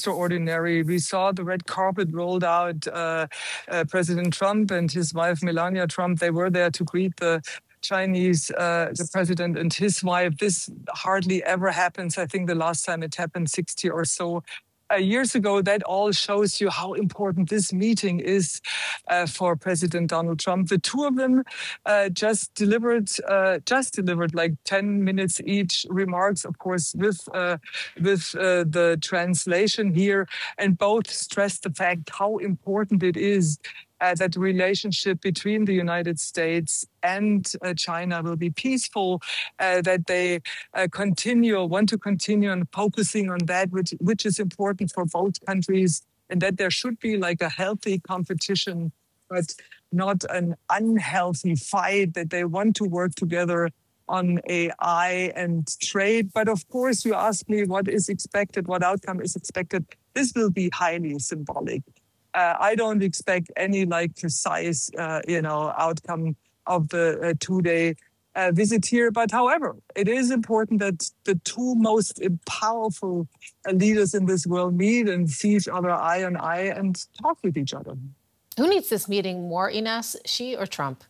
extraordinary. We saw the red carpet rolled out. President Trump and his wife, Melania Trump, they were there to greet the Chinese, the president and his wife. This hardly ever happens. I think the last time it happened 60 or so years ago. That all shows you how important this meeting is for President Donald Trump. The two of them just delivered like 10 minutes each remarks, of course, with the translation here, and both stressed the fact how important it is that the relationship between the United States and China will be peaceful, that they want to continue on focusing on that, which is important for both countries, and that there should be like a healthy competition, but not an unhealthy fight, that they want to work together on AI and trade. But of course, you ask me what is expected, what outcome is expected. This will be highly symbolic. I don't expect any precise, outcome of the two-day visit here. But however, it is important that the two most powerful leaders in this world meet and see each other eye on eye and talk with each other. Who needs this meeting more, Ines, Xi or Trump?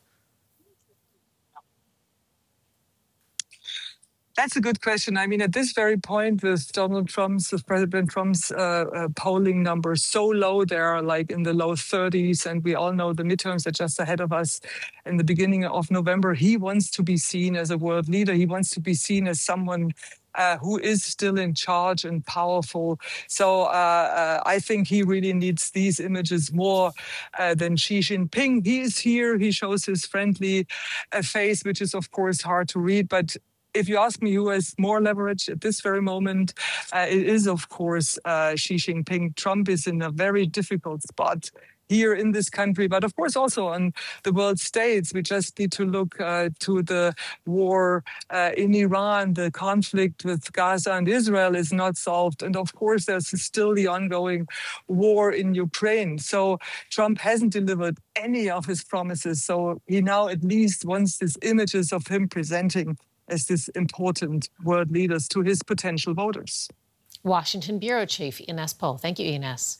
That's a good question. I mean, at this very point, with President Trump's polling numbers so low, they are like in the low 30s, and we all know the midterms are just ahead of us in the beginning of November. He wants to be seen as a world leader. He wants to be seen as someone who is still in charge and powerful. So I think he really needs these images more than Xi Jinping. He is here. He shows his friendly face, which is, of course, hard to read. But if you ask me who has more leverage at this very moment, it is, of course, Xi Jinping. Trump is in a very difficult spot here in this country, but of course also on the world stage. We just need to look to the war in Iran. The conflict with Gaza and Israel is not solved. And of course, there's still the ongoing war in Ukraine. So Trump hasn't delivered any of his promises. So he now at least wants these images of him presenting as this important world leaders to his potential voters. Washington Bureau Chief Ines Pohl. Thank you, Ines.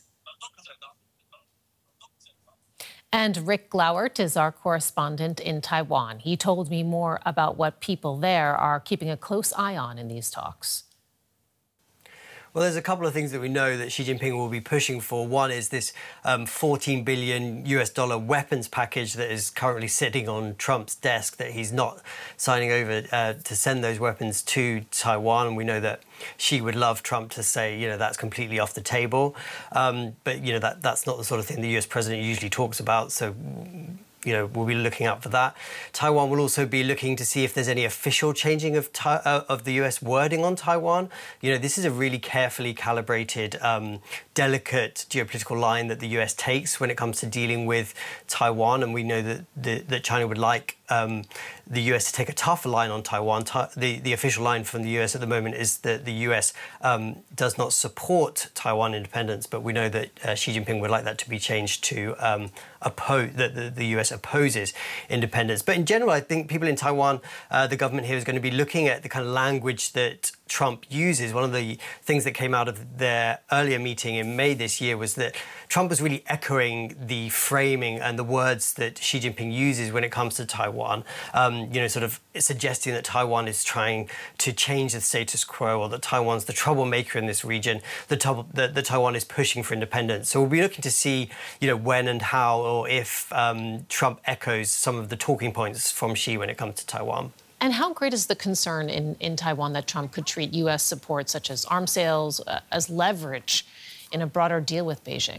And Rick Glauert is our correspondent in Taiwan. He told me more about what people there are keeping a close eye on in these talks. Well, there's a couple of things that we know that Xi Jinping will be pushing for. One is this $14 billion weapons package that is currently sitting on Trump's desk, that he's not signing over to send those weapons to Taiwan. And we know that Xi would love Trump to say, that's completely off the table. But, that's not the sort of thing the US president usually talks about. So we'll be looking out for that. Taiwan will also be looking to see if there's any official changing of the US wording on Taiwan. This is a really carefully calibrated, delicate geopolitical line that the US takes when it comes to dealing with Taiwan. And we know that China would like the US to take a tougher line on Taiwan. The official line from the US at the moment is that the US does not support Taiwan independence, but we know that Xi Jinping would like that to be changed to that the US opposes independence. But in general, I think people in Taiwan, the government here is going to be looking at the kind of language that Trump uses. One of the things that came out of their earlier meeting in May this year was that Trump was really echoing the framing and the words that Xi Jinping uses when it comes to Taiwan, sort of suggesting that Taiwan is trying to change the status quo, or that Taiwan's the troublemaker in this region, that Taiwan is pushing for independence. So we'll be looking to see, when and how, or if Trump echoes some of the talking points from Xi when it comes to Taiwan. And how great is the concern in Taiwan that Trump could treat U.S. support, such as arms sales, as leverage in a broader deal with Beijing?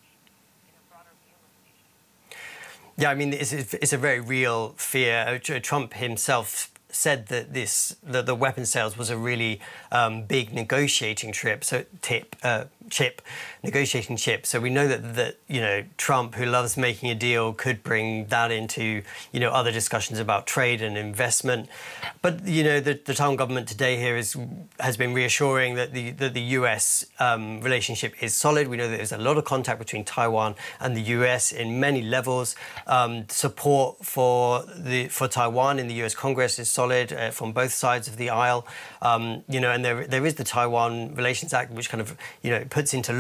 Yeah, I mean, it's a very real fear. Trump himself said that the weapon sales was a really big negotiating negotiating chip. So we know that Trump, who loves making a deal, could bring that into other discussions about trade and investment. But the Taiwan government today here has been reassuring that the US relationship is solid. We know that there's a lot of contact between Taiwan and the US in many levels. Support for Taiwan in the US Congress is solid from both sides of the aisle. And there is the Taiwan Relations Act, which kind of puts into